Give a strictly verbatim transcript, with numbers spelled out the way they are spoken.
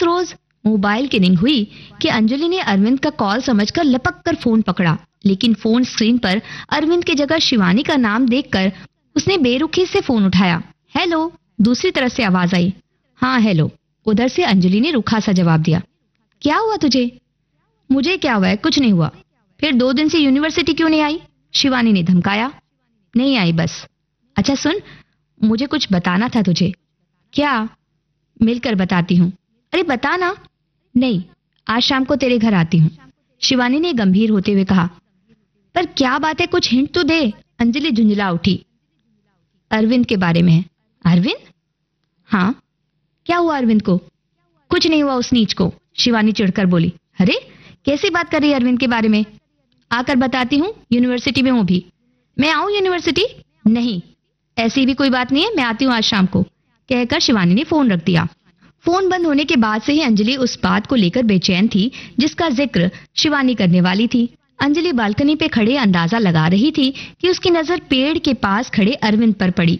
उस रोज मोबाइल की रिंग हुई कि अंजलि ने अरविंद का कॉल समझकर लपक कर फोन पकड़ा, लेकिन फोन स्क्रीन पर अरविंद की जगह शिवानी का नाम देखकर उसने बेरुखी से फोन उठाया। हेलो, दूसरी तरफ से आवाज आई। हाँ हेलो, उधर से अंजलि ने रूखा सा जवाब दिया। क्या हुआ तुझे? मुझे क्या हुआ है, कुछ नहीं हुआ। फिर दो दिन से यूनिवर्सिटी क्यों नहीं आई? शिवानी ने धमकाया। नहीं आई बस। अच्छा सुन, मुझे कुछ बताना था तुझे। क्या? मिलकर बताती हूँ। अरे बता ना। नहीं, आज शाम को तेरे घर आती हूँ, शिवानी ने गंभीर होते हुए कहा। पर क्या बात है, कुछ हिंट तो दे। अंजलि झुंझला उठी। अरविंद के बारे में है। अरविंद? हाँ। क्या हुआ अरविंद को? कुछ नहीं हुआ उस नीच को, शिवानी चिढ़कर बोली। अरे कैसी बात कर रही है अरविंद के बारे में? आकर बताती हूँ, यूनिवर्सिटी में हूँ भी। मैं आऊँ यूनिवर्सिटी? नहीं, ऐसी भी कोई बात नहीं है, मैं आती हूँ आज शाम को, कहकर शिवानी ने फोन रख दिया। फोन बंद होने के बाद से ही अंजलि उस बात को लेकर बेचैन थी जिसका जिक्र शिवानी करने वाली थी। अंजलि बालकनी पे खड़े अंदाजा लगा रही थी कि उसकी नजर पेड़ के पास खड़े अरविंद पर पड़ी।